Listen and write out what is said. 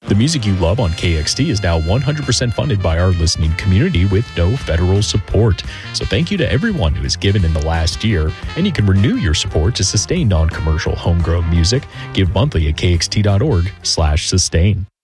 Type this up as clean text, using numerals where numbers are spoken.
The music you love on KXT is now 100% funded by our listening community with no federal support. So thank you to everyone who has given in the last year, and you can renew your support to sustain non-commercial homegrown music. Give monthly at kxt.org/sustain.